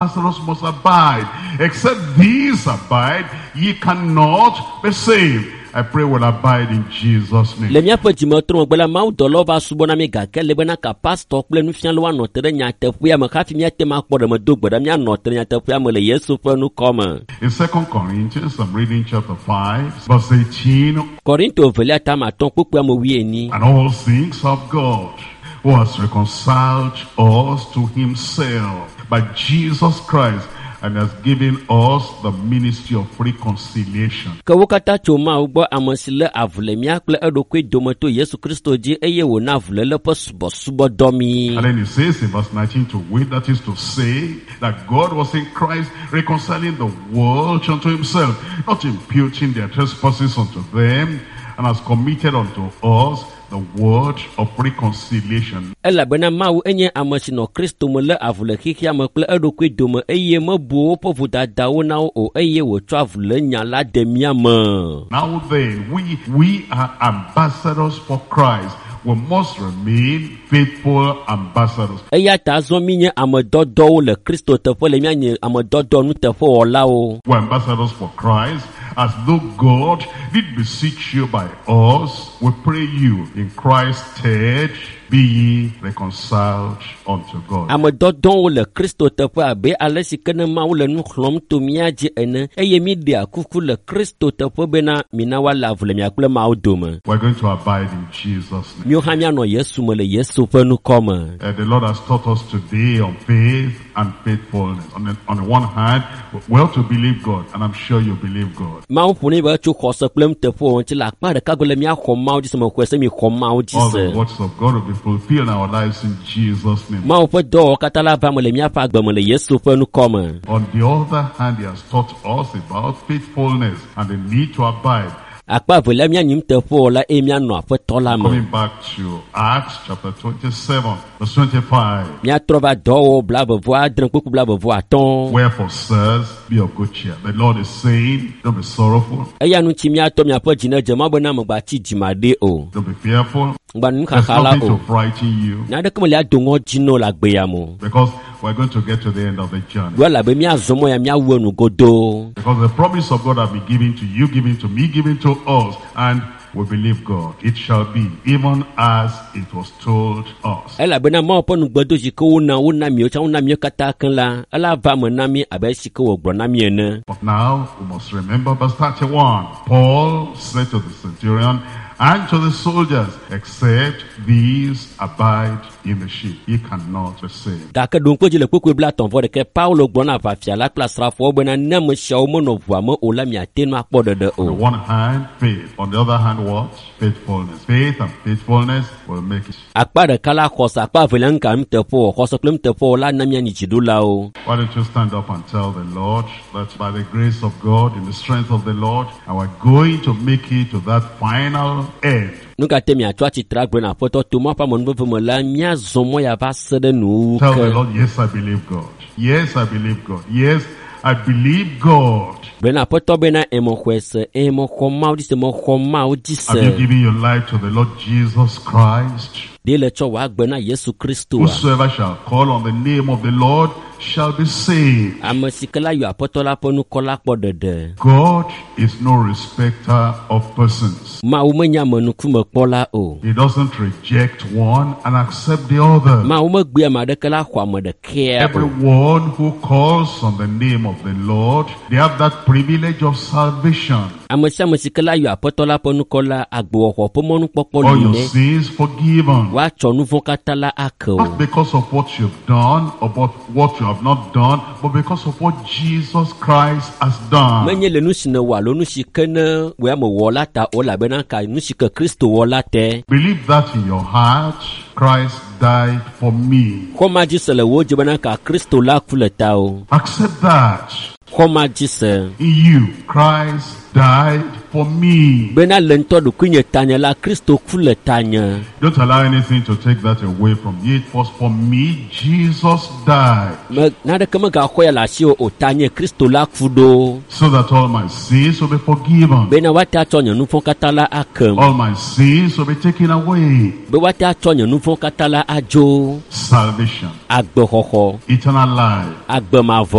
Lazarus must abide. Except these abide, ye cannot be saved. I pray will abide in Jesus' name. Le miaƒe dzimetro gbela mawu dɔlɔ va subɔna mi gake le bena ka pastor kple nufialawo anɔ te ɖe nyateƒea me hafi miate ma kpɔ ɖe me do gbe ɖe mianɔ te ɖe nyateƒea me le Yesu ƒe nukɔme. In 2 Corinthians, I'm reading chapter 5, verse 18. Korinto velia tama atɔ̃ kpukpua me 18. And all things of God, who has reconciled us to himself by Jesus Christ, and has given us the ministry of reconciliation. Ke wo katã tso Mawu gbɔ ame si lé avu le mía kple eɖokui dome to Yesu Kristo dzi eye wòna avu le eƒe subɔsubɔdɔ mi. And then he says in verse 19 to wit, that is to say that God was in Christ reconciling the world unto himself, not imputing their trespasses unto them, and has committed unto us the word of reconciliation. Elabena Mawu enye ame si nɔ Kristo me lé avu le xixia me kple eɖokui dome eye mebu woƒe vodadawo na wo o eye wòtsɔ avu le nya la de mía me. Now then, we are ambassadors for Christ. We must remain faithful ambassadors. Eya ta azɔ mi nye ame dɔdɔwo le Kristo teƒe le mía nye ame dɔdɔ nuteƒewɔlawo. We are ambassadors for Christ, as though God did beseech you by us. We pray you in Christ's stead, be ye reconciled unto God. Ame dɔdɔwo le Kristo teƒe abe ale si ke ne Mawu le nu xlɔm to mía dzi ene eye mi ɖea kuku le Kristo teƒe bena mina woale avu le mía kple Mawu dome. We're going to abide in Jesus' name. Mío hã míanɔ Yesu me le Yesu ƒe nukɔme. The Lord has taught us today on faith and faithfulness. On the one hand, well to believe God, and I'm sure you believe God. Mawu ƒo ne be tso xɔse kple nuteƒewɔ ŋuti le akpa ɖeka go le míaxɔ Mawu dzi se mexɔe se mi xɔ Mawu dzi All se. the words of God will be fulfilled in our lives in Jesus' name. Mawu ƒe dɔwɔwɔ katã la va me le míaƒe agbe me le Yesu ƒe nukɔme. On the other hand, he has taught us about faithfulness and the need to abide. Akpa velia míanyim teƒewɔla eye míanɔ aƒetɔ la me. Coming back to Acts chapter 27, verse 25. Míatrɔ va dɔwɔwɔ blaeve-vɔ-adre kpukpu blaeve-vɔ-atɔ̃. Wherefore, sirs, be of good cheer. The Lord is saying, don't be sorrowful. Eya nu tsi míatɔ miaƒe dzi ne dze ma bena megbatsi dzima ɖe o. Don't be fearful. Ngba nu There's xaxa la nothing o. to frighten you, Naɖeke mele ado ŋɔ dzi no le agbea me. because we're going to get to the end of the journey. Ɖo elabe míazɔ mɔ ya míawu enu godoo. Because the promise of God has been given to you, given to me, given to us, and we believe God. It shall be even as it was told us. Elabena Mawu ƒe nugbedo si ke wona mío tsã wona mío katã keŋ la, ela va me na mí abe si ke wògblɔ na mí ene. But now we must remember verse 31. Paul said to the centurion and to the soldiers, except these abide in the ship, ye cannot be saved. Gake ɖo ŋkpe dzi le kpekpe blaetɔ̃-vɔ-ɖekɛ Paulo gblɔ na aʋafia la kple asrafowo bena ne ame siawo menɔ ʋua me o la miate ŋu akpɔ ɖeɖe On the o. one hand, faith. On the other hand, what? Faithfulness. Faith and faithfulness will make it. Akpa ɖeka la xɔse, akpa evelia ŋka nuteƒewɔ, xɔse kple nuteƒewɔ la na míanyi dziɖulawo. Why don't you stand up and tell the Lord that by the grace of God, in the strength of the Lord, and we're going to make it to that final end. Nu gate miatsɔ atsitre agblɔ na aƒetɔ to mɔ ƒe amenuveve me la míazɔ mɔ ya va se ɖe nuwu Tell the ke. Lord, yes, I believe God. Yes, I believe God. Yes, I believe God. Gblɔ na aƒetɔ bena emexɔe se, emexɔ Mawu dzi se, mexɔ Mawu dzi Have you se. given your life to the Lord Jesus Christ? Ɖe le tsɔ wòa agbe na Yesu Kristoa. Whosoever shall call on the name of the Lord shall be saved. Ame si ke la yɔ aƒetɔ la ƒe nukɔ la kpɔ ɖeɖe. God is no respecter of persons. Mawu menye ame nukume kpɔla o. He doesn't reject one and accept the other. Mawu megbe ame aɖeke la xɔ ame ɖekea o. Everyone who calls on the name of the Lord, they have that privilege of salvation. Ame sia ame si ke la yɔ aƒetɔ la ƒe nukɔ la agbewɔxɔ ƒe mɔnukpɔkpɔ All li your nɛ. sins forgiven. Woatsɔ nu vɔ̃ katã la ake o. Not because of what you've done or what you have not done, but because of what Jesus Christ has done. Menye le nu si nèwɔ alo nu si ke ne wòe mewɔ la ta o elabena ka nu si ke Kristo wɔ la te. Believe that in your heart. Christ died for me. Xɔma dzi se le wo dzi bena ka Kristo la ku le ta o. Accept that. Xɔma dzi se In you, Christ died for me. bena le ŋutɔ ɖokui nye tanye la Kristo ku le tanye. Don't allow anything to take that away from you. It was for me Jesus died, Naɖeke megaxɔ ya le asi o tanye Kristo la ku ɖo. so that all my sins will be forgiven. Bena woate atsɔ nye nu vɔ̃ katã la akem. All my sins will be taken away. Be woate atsɔ nye nu vɔ̃ katã la adzo. Salvation, Agbexɔxɔ, eternal life. agbemavɔ.